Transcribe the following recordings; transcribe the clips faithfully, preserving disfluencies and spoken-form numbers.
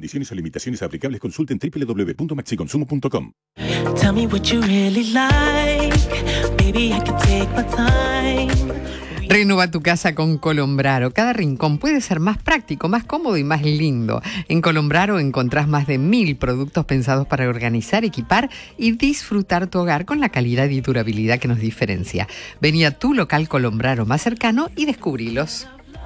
Condiciones o limitaciones aplicables, consulten doble u doble u doble u punto maxi consumo punto com. Tell me what you really like. Baby, I can take my time. Renueva tu casa con Colombraro. Cada rincón puede ser más práctico, más cómodo y más lindo. En Colombraro encontrás más de mil productos pensados para organizar, equipar y disfrutar tu hogar con la calidad y durabilidad que nos diferencia. Vení a tu local Colombraro más cercano y descubrilos.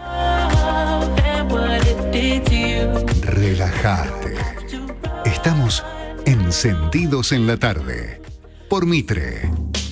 Relájate. Estamos encendidos en la tarde. Por Mitre.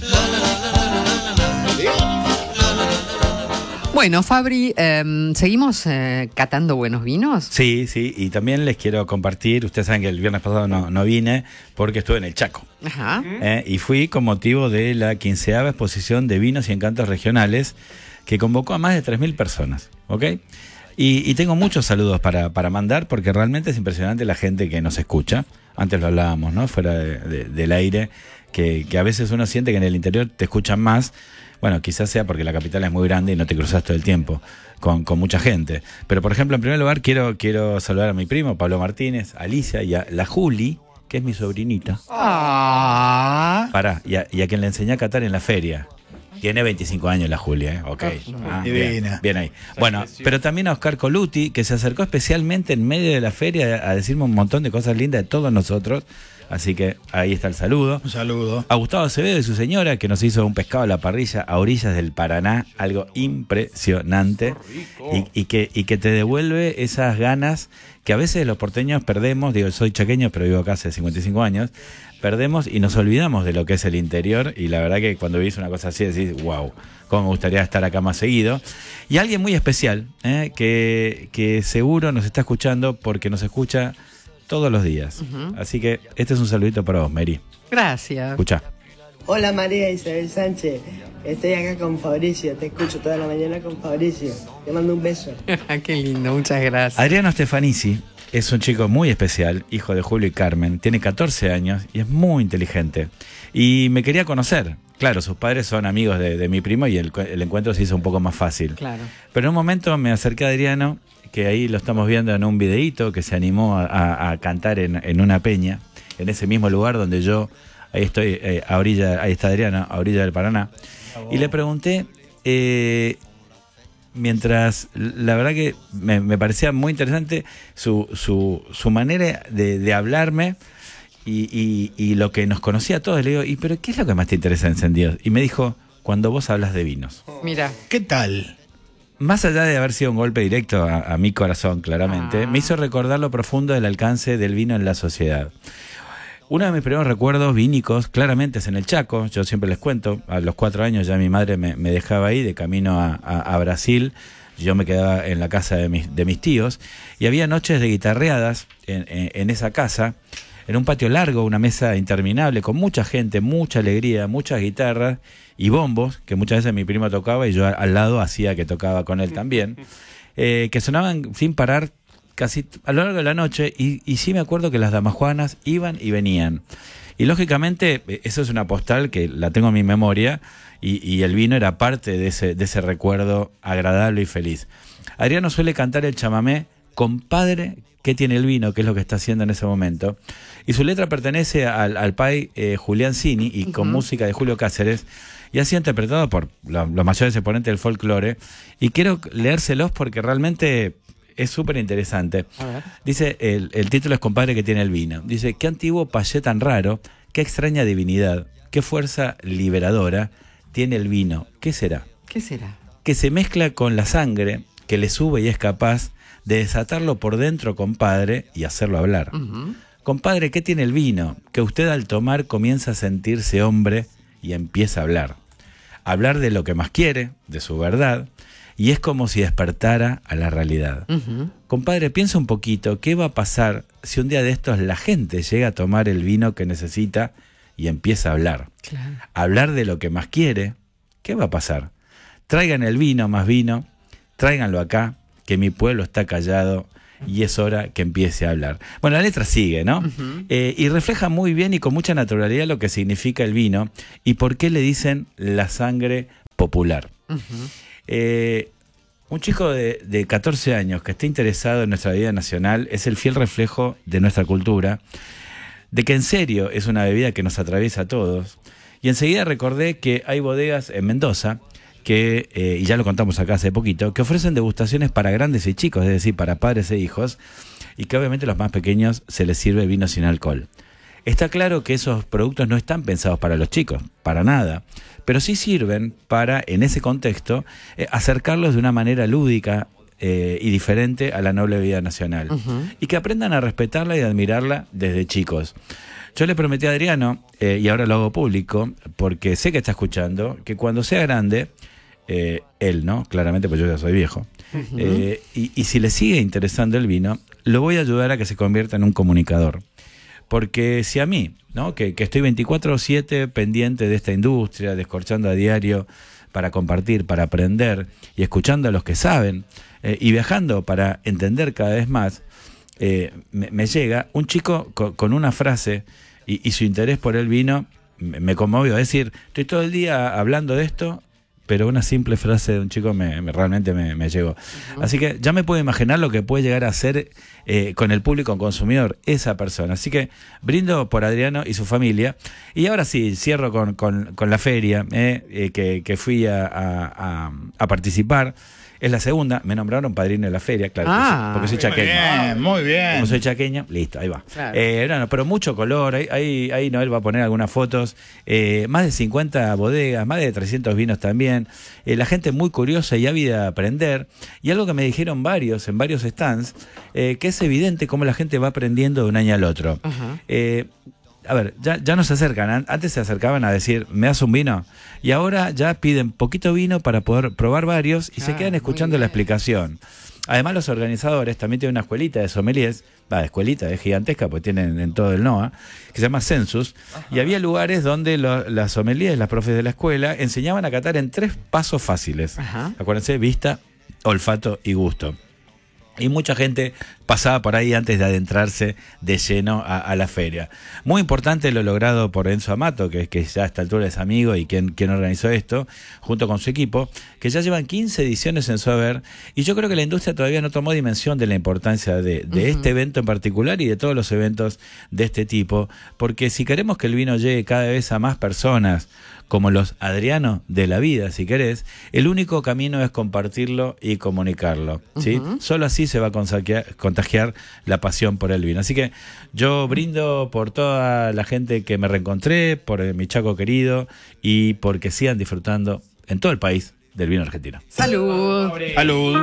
Bueno, Fabri, eh, ¿seguimos eh, catando buenos vinos? Sí, sí, y también les quiero compartir, ustedes saben que el viernes pasado no, no vine porque estuve en el Chaco. Ajá. Eh, y fui con motivo de la quinceava exposición de vinos y encantos regionales que convocó a más de tres mil personas, ¿ok? Y, y tengo muchos saludos para, para mandar porque realmente es impresionante la gente que nos escucha. Antes lo hablábamos, ¿no? Fuera de, de, del aire, que, que a veces uno siente que en el interior te escuchan más. Bueno, quizás sea porque la capital es muy grande y no te cruzas todo el tiempo con, con mucha gente. Pero, por ejemplo, en primer lugar, quiero, quiero saludar a mi primo, Pablo Martínez, a Alicia y a la Juli, que es mi sobrinita. Ah. Pará, y a, y a quien le enseñé a catar en la feria. Tiene veinticinco años la Julia, ¿eh? Ok. Ah, bien, bien ahí. Bueno, pero también a Oscar Coluti, que se acercó especialmente en medio de la feria a decirme un montón de cosas lindas de todos nosotros. Así que ahí está el saludo. Un saludo. A Gustavo Acevedo y su señora, que nos hizo un pescado a la parrilla a orillas del Paraná, algo impresionante. Y, y, que, y que te devuelve esas ganas que a veces los porteños perdemos. Digo, soy chaqueño, pero vivo acá hace cincuenta y cinco años. Perdemos y nos olvidamos de lo que es el interior. Y la verdad que cuando vivís una cosa así decís, wow, cómo me gustaría estar acá más seguido. Y alguien muy especial, ¿eh? que, que seguro nos está escuchando porque nos escucha todos los días. Uh-huh. Así que este es un saludito para vos, Mary. Gracias. Escuchá. Hola María Isabel Sánchez, estoy acá con Fabricio, te escucho toda la mañana con Fabricio, te mando un beso. Qué lindo, muchas gracias. Adriano Stefanisi es un chico muy especial, hijo de Julio y Carmen, tiene catorce años y es muy inteligente. Y me quería conocer. Claro, sus padres son amigos de, de mi primo y el, el encuentro se hizo un poco más fácil. Claro. Pero en un momento me acerqué a Adriano, que ahí lo estamos viendo en un videíto, que se animó a, a, a cantar en, en una peña, en ese mismo lugar donde yo, ahí estoy, eh, a orilla, ahí está Adriano, a orilla del Paraná. Y le pregunté, eh, mientras, la verdad que me, me parecía muy interesante su, su, su manera de, de hablarme y, y, y lo que nos conocía a todos. Le digo, ¿y pero qué es lo que más te interesa en Encendidos? Y me dijo, cuando vos hablas de vinos. Mira. ¿Qué tal? Más allá de haber sido un golpe directo a, a mi corazón, claramente, ah. me hizo recordar lo profundo del alcance del vino en la sociedad. Uno de mis primeros recuerdos vínicos, claramente, es en el Chaco. Yo siempre les cuento, a los cuatro años ya mi madre me, me dejaba ahí de camino a, a, a Brasil. Yo me quedaba en la casa de mis, de mis tíos y había noches de guitarreadas en, en, en esa casa, en un patio largo, una mesa interminable, con mucha gente, mucha alegría, muchas guitarras y bombos, que muchas veces mi primo tocaba y yo al lado hacía que tocaba con él también, eh, que sonaban sin parar casi a lo largo de la noche y, y sí me acuerdo que las damajuanas iban y venían. Y lógicamente eso es una postal que la tengo en mi memoria y, y el vino era parte de ese, de ese recuerdo agradable y feliz. Adriano suele cantar el chamamé, compadre, ¿qué tiene el vino? Que es lo que está haciendo en ese momento. Y su letra pertenece al, al pai eh, Julián Cini y con uh-huh. música de Julio Cáceres. Y ha sido interpretado por la, los mayores exponentes del folclore. Y quiero leérselos porque realmente es súper interesante. Dice, el, el título es Compadre que tiene el vino. Dice, qué antiguo payé tan raro, qué extraña divinidad, qué fuerza liberadora tiene el vino. ¿Qué será? ¿Qué será? Que se mezcla con la sangre, que le sube y es capaz de desatarlo por dentro, compadre, y hacerlo hablar. Uh-huh. Compadre, ¿qué tiene el vino? Que usted al tomar comienza a sentirse hombre y empieza a hablar. Hablar de lo que más quiere, de su verdad, y es como si despertara a la realidad. Uh-huh. Compadre, piensa un poquito, ¿qué va a pasar si un día de estos la gente llega a tomar el vino que necesita y empieza a hablar? Claro. Hablar de lo que más quiere, ¿qué va a pasar? Traigan el vino, más vino, tráiganlo acá, que mi pueblo está callado y es hora que empiece a hablar. Bueno, la letra sigue, ¿no? Uh-huh. Eh, y refleja muy bien y con mucha naturalidad lo que significa el vino y por qué le dicen la sangre popular. Uh-huh. Eh, Un chico de, de catorce años que esté interesado en nuestra vida nacional es el fiel reflejo de nuestra cultura, de que en serio es una bebida que nos atraviesa a todos. Y enseguida recordé que hay bodegas en Mendoza, que, eh, y ya lo contamos acá hace poquito, que ofrecen degustaciones para grandes y chicos, es decir, para padres e hijos, y que obviamente a los más pequeños se les sirve vino sin alcohol. Está claro que esos productos no están pensados para los chicos, para nada, pero sí sirven para, en ese contexto, eh, acercarlos de una manera lúdica eh, y diferente a la noble vida nacional. Uh-huh. Y que aprendan a respetarla y a admirarla desde chicos. Yo le prometí a Adriano, eh, y ahora lo hago público, porque sé que está escuchando, que cuando sea grande, eh, él, ¿no? Claramente, pues yo ya soy viejo, uh-huh. eh, y, y si le sigue interesando el vino, lo voy a ayudar a que se convierta en un comunicador. Porque si a mí, ¿no? que, que estoy veinticuatro siete pendiente de esta industria, descorchando a diario para compartir, para aprender y escuchando a los que saben eh, y viajando para entender cada vez más, eh, me, me llega un chico con, con una frase y, y su interés por el vino me, me conmovió. Es decir, estoy todo el día hablando de esto, pero una simple frase de un chico me, me realmente me, me llegó. Uh-huh. Así que ya me puedo imaginar lo que puede llegar a hacer eh, con el público consumidor esa persona. Así que brindo por Adriano y su familia. Y ahora sí, cierro con, con, con la feria eh, eh, que, que fui a, a, a, a participar. Es la segunda, me nombraron padrino de la feria, claro, ah, porque soy chaqueño. Muy bien, muy bien. Como soy chaqueño, listo, ahí va. Claro. Eh, no, no, pero mucho color, ahí, ahí, ahí Noel va a poner algunas fotos, eh, más de cincuenta bodegas, más de trescientos vinos también, eh, la gente muy curiosa y ávida de aprender, y algo que me dijeron varios, en varios stands, eh, que es evidente cómo la gente va aprendiendo de un año al otro. Uh-huh. Eh, A ver, ya, ya no se acercan. Antes se acercaban a decir, ¿me das un vino? Y ahora ya piden poquito vino para poder probar varios y ah, se quedan escuchando la explicación. Además, los organizadores también tienen una escuelita de sommeliers, va, escuelita, es gigantesca, porque tienen en todo el NOA, que se llama Census. Ajá. Y había lugares donde lo, las sommeliers, las profes de la escuela, enseñaban a catar en tres pasos fáciles. Ajá. Acuérdense, vista, olfato y gusto. Y mucha gente pasaba por ahí antes de adentrarse de lleno a, a la feria. Muy importante lo logrado por Enzo Amato, que, que ya a esta altura es amigo y quien, quien organizó esto, junto con su equipo, que ya llevan quince ediciones en su haber, y yo creo que la industria todavía no tomó dimensión de la importancia de, de uh-huh. este evento en particular y de todos los eventos de este tipo, porque si queremos que el vino llegue cada vez a más personas, como los Adrianos de la vida, si querés, el único camino es compartirlo y comunicarlo, ¿sí? Uh-huh. Solo así se va a contagiar, contagiar la pasión por el vino. Así que yo brindo por toda la gente que me reencontré, por mi Chaco querido y porque sigan disfrutando en todo el país del vino argentino. ¡Salud! ¡Salud!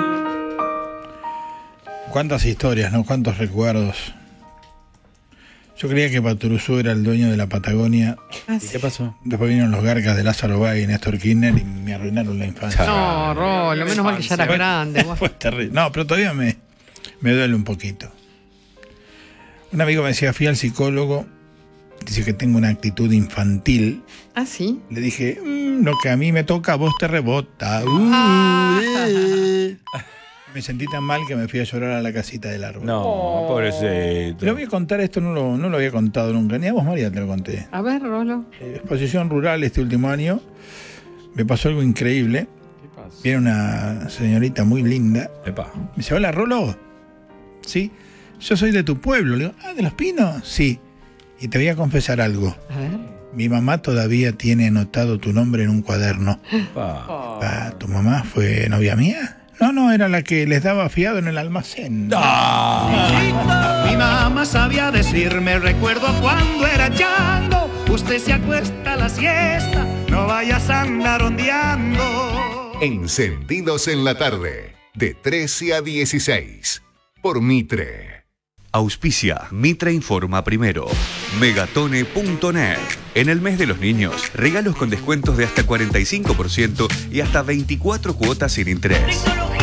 Cuántas historias, ¿no? Cuántos recuerdos. Yo creía que Paturuzú era el dueñño de la Patagonia. ¿Ah, ¿Y qué pasó? Después vinieron los garcas de Lázaro Báez y Néstor Kirchner y me arruinaron la infancia. No, Rolo, menos mal que ya era fue, grande. Fue terrible. No, pero todavía me, me duele un poquito. Un amigo me decía, fui al psicólogo, dice que tengo una actitud infantil. ¿Ah, sí? Le dije, mmm, lo que a mí me toca a vos te rebota. Uh, ah. eh. Me sentí tan mal que me fui a llorar a la casita del árbol. No, oh. pobrecito. Le voy a contar esto, no lo, no lo había contado nunca. Ni a vos, María, te lo conté. A ver, Rolo. Eh, exposición rural este último año. Me pasó algo increíble. ¿Qué pasa? Viene una señorita muy linda. Epa. Me dice, hola, Rolo. Sí. Yo soy de tu pueblo. Le digo, ah, ¿de Los Pinos? Sí. Y te voy a confesar algo. A ver. Mi mamá todavía tiene anotado tu nombre en un cuaderno. Oh. Ah, ¿tu mamá fue novia mía? No, no, era la que les daba fiado en el almacén. ¡Ah! Mi mamá sabía decirme, recuerdo cuando era chango, usted se acuesta a la siesta, no vayas a andar ondeando. Encendidos en la tarde, de trece a dieciséis, por Mitre. Auspicia Mitre Informa Primero. Megatone punto net. En el mes de los niños, regalos con descuentos de hasta cuarenta y cinco por ciento y hasta veinticuatro cuotas sin interés.